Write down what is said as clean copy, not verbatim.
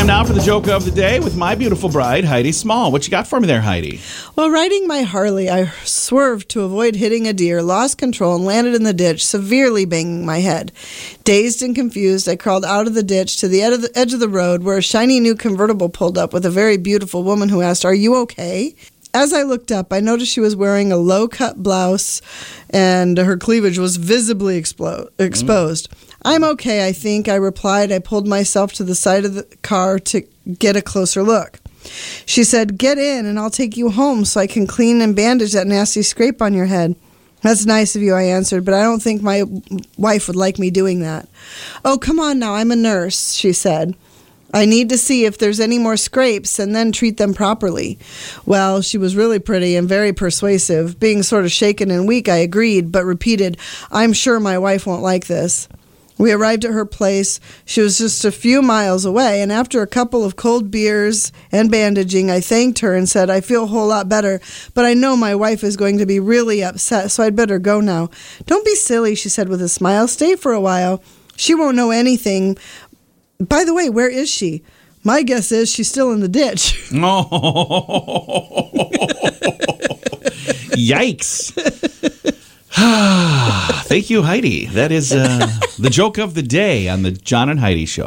Time now for the joke of the day with my beautiful bride, Heidi Small. What you got for me there, Heidi? While riding my Harley, I swerved to avoid hitting a deer, lost control, and landed in the ditch, severely banging my head. Dazed and confused, I crawled out of the ditch to the edge of the road where a shiny new convertible pulled up with a very beautiful woman who asked, "Are you okay?" As I looked up, I noticed she was wearing a low-cut blouse and her cleavage was visibly exposed. "I'm okay, I think," I replied. I pulled myself to the side of the car to get a closer look. She said, "Get in and I'll take you home so I can clean and bandage that nasty scrape on your head." "That's nice of you," I answered, "but I don't think my wife would like me doing that." "Oh, come on now, I'm a nurse," she said. "I need to see if there's any more scrapes and then treat them properly." Well, she was really pretty and very persuasive. Being sort of shaken and weak, I agreed, but repeated, "I'm sure my wife won't like this." We arrived at her place. She was just a few miles away, and after a couple of cold beers and bandaging, I thanked her and said, "I feel a whole lot better, but I know my wife is going to be really upset, so I'd better go now." "Don't be silly," she said with a smile. "Stay for a while. She won't know anything. By the way, where is she?" "My guess is she's still in the ditch." Oh. Yikes. Thank you, Heidi. That is the joke of the day on the John and Heidi Show.